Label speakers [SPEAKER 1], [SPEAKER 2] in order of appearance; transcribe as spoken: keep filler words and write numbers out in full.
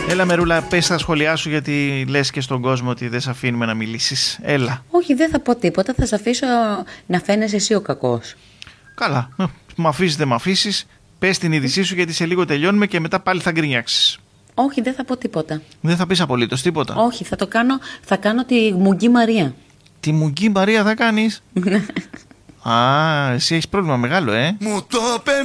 [SPEAKER 1] Έλα Μερούλα, πες τα σχόλιά σου, γιατί λες και στον κόσμο ότι δεν σε αφήνουμε να μιλήσεις. Έλα.
[SPEAKER 2] Όχι, δεν θα πω τίποτα, θα σε αφήσω να φαίνεσαι εσύ ο κακός.
[SPEAKER 1] Καλά, μ' αφήσεις δεν μ' αφήσεις. Πες την είδησή σου, γιατί σε λίγο τελειώνουμε και μετά πάλι θα γκρινιάξεις.
[SPEAKER 2] Όχι, δεν θα πω τίποτα.
[SPEAKER 1] Δεν θα πεις απολύτως τίποτα.
[SPEAKER 2] Όχι, θα το κάνω, θα κάνω τη Μουγγί Μαρία.
[SPEAKER 1] Τη Μουγγί Μαρία θα κάνεις? Α, εσύ έχεις πρόβλημα μεγάλο, ε.
[SPEAKER 3] Μου το